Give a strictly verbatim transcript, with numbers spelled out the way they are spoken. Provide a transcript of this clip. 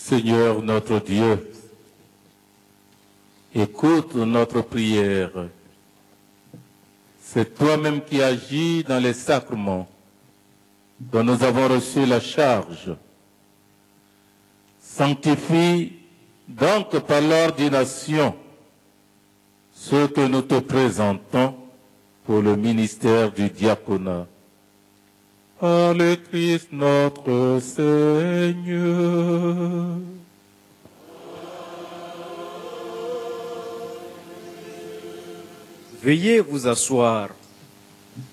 Seigneur notre Dieu, écoute notre prière. C'est toi-même qui agis dans les sacrements dont nous avons reçu la charge. Sanctifie donc par l'ordination ceux que nous te présentons pour le ministère du diaconat. Par le Christ notre Seigneur. Veuillez vous asseoir.